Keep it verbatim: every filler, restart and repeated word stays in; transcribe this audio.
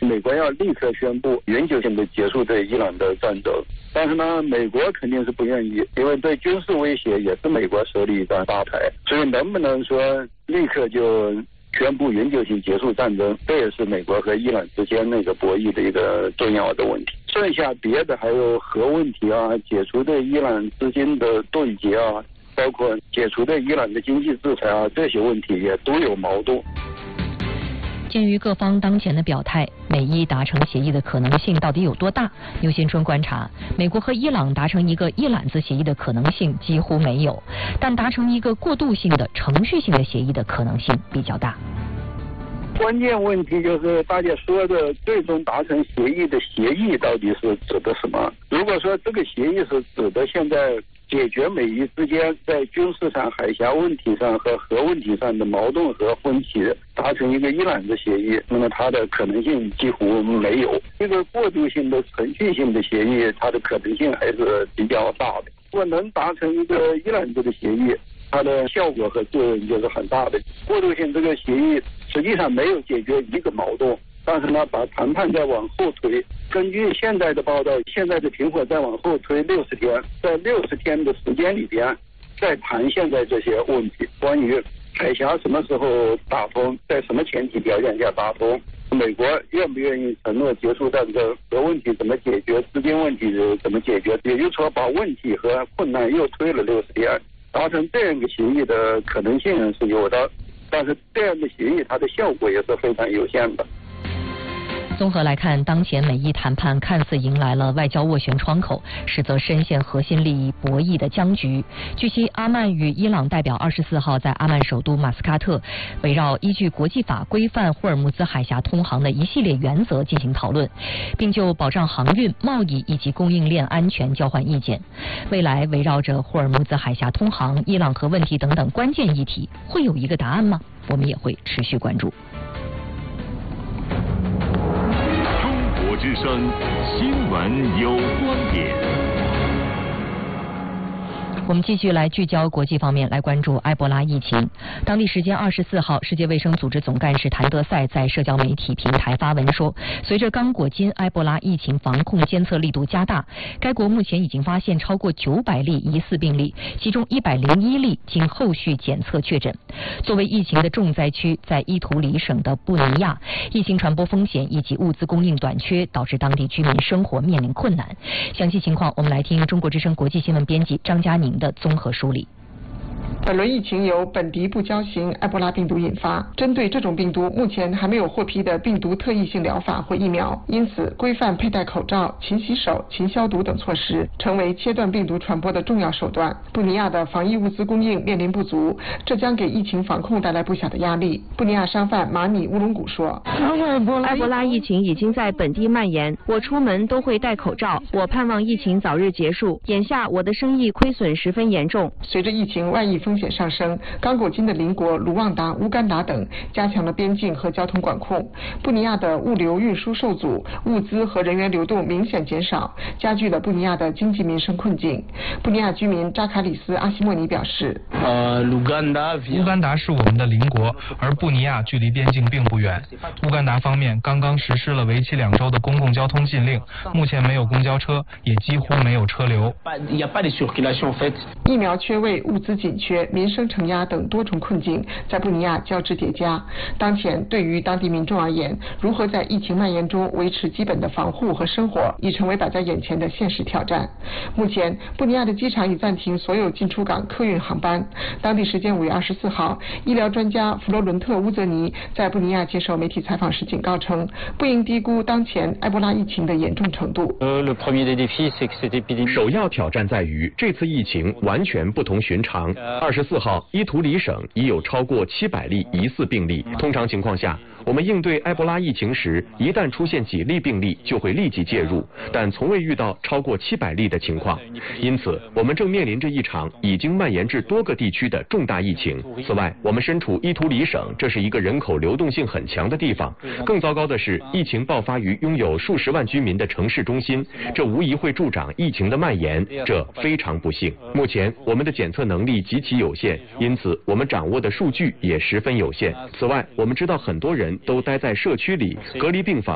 美国要立刻宣布永久性的结束对伊朗的战争。但是呢，美国肯定是不愿意，因为对军事威胁也是美国手里一张大牌，所以能不能说立刻就宣布永久性结束战争，这也是美国和伊朗之间那个博弈的一个重要的问题。剩下别的还有核问题啊，解除对伊朗资金的冻结啊，包括解除对伊朗的经济制裁啊，这些问题也都有矛盾。 鉴于各方当前的表态，美伊达成协议的可能性到底有多大？牛先春观察，美国和伊朗达成一个一揽子协议的可能性几乎没有，但达成一个过渡性的程序性的协议的可能性比较大。 关键问题就是大家说的最终达成协议的协议到底是指的什么？如果说这个协议是指的现在解决美伊之间在军事上、海峡问题上和核问题上的矛盾和分歧，达成一个一揽子协议，那么它的可能性几乎没有。这个过渡性的、程序性的协议，它的可能性还是比较大的。如果能达成一个一揽子的协议，它的效果和作用就是很大的。过渡性这个协议实际上没有解决一个矛盾，但是呢，把谈判再往后推。根据现在的报道，现在的停火再往后推六十天，在六十天的时间里边，再谈现在这些问题，关于海峡什么时候打通，在什么前提条件下打通，美国愿不愿意承诺结束战争，核问题怎么解决，资金问题怎么解决，也就是说把问题和困难又推了六十天，达成这样一个协议的可能性是有的，但是这样的协议它的效果也是非常有限的。 综合来看，当前美伊谈判看似迎来了外交斡旋窗口，实则深陷核心利益博弈的僵局。据悉，阿曼与伊朗代表二十四号在阿曼首都马斯喀特，围绕依据国际法规范霍尔木兹海峡通航的一系列原则进行讨论，并就保障航运、贸易以及供应链安全交换意见。未来围绕着霍尔木兹海峡通航、伊朗核问题等等关键议题，会有一个答案吗？我们也会持续关注。 之声新闻有观点。 我们继续来聚焦国际方面，来关注埃博拉疫情。当地时间二十四号，世界卫生组织总干事谭德赛在社交媒体平台发文说，随着刚果金埃博拉疫情防控监测力度加大，该国目前已经发现超过九百例疑似病例，其中一百零一例经后续检测确诊。作为疫情的重灾区，在伊图里省的布尼亚，疫情传播风险以及物资供应短缺，导致当地居民生活面临困难。详细情况，我们来听中国之声国际新闻编辑张佳宁的综合梳理。 本轮疫情由本地不交型埃博拉病毒引发，针对这种病毒，目前还没有获批的病毒特异性疗法或疫苗，因此规范佩戴口罩、勤洗手、勤消毒等措施，成为切断病毒传播的重要手段。布尼亚的防疫物资供应面临不足，这将给疫情防控带来不小的压力。布尼亚商贩马米乌隆古说：“ 埃博拉疫情已经在本地蔓延，我出门都会戴口罩，我盼望疫情早日结束。眼下我的生意亏损十分严重。” 随着疫情外溢风险上升，刚果金的邻国卢旺达、乌干达等加强了边境和交通管控。布尼亚的物流运输受阻，物资和人员流动明显减少，加剧了布尼亚的经济民生困境。布尼亚居民扎卡里斯阿西莫尼表示：“ 呃，乌干达乌干达是我们的邻国，而布尼亚距离边境并不远。乌干达方面刚刚实施了为期两周的公共交通禁令，目前没有公交车，也几乎没有车流。 疫苗缺位、物资紧缺、民生承压等多重困境在布尼亚交织叠加。当前对于当地民众而言，如何在疫情蔓延中维持基本的防护和生活，已成为摆在眼前的现实挑战。目前，布尼亚的机场已暂停所有进出港客运航班。当地时间五月二十四号，医疗专家弗罗伦特·乌泽尼在布尼亚接受媒体采访时警告称，不应低估当前埃博拉疫情的严重程度。 首要挑战在于这次疫情完全不同寻常。二十四号，伊图里省已有超过七百例疑似病例。通常情况下，我们应对埃博拉疫情时，一旦出现几例病例，就会立即介入，但从未遇到超过七百例的情况。因此，我们正面临着一场已经蔓延至多个地区的重大疫情。此外，我们身处伊图里省，这是一个人口流动性很强的地方。更糟糕的是，疫情爆发于拥有数十万居民的城市中心，这无疑会助长疫情的蔓延，这非常不幸。目前，我们的检测能力极其有限，因此我们掌握的数据也十分有限。此外，我们知道很多人都待在社区里，隔离病房